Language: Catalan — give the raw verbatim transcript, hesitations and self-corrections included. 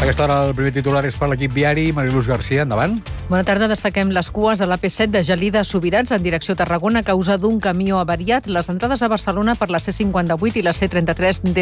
A aquesta hora el primer titular és per l'equip viari. Mariluz Garcia, endavant. Bona tarda. Destaquem les cues a l'A P set de Gelida a Subirats en direcció a Tarragona a causa d'un camió avariat. Les entrades a Barcelona per la C cinquanta-vuit i la C trenta-tres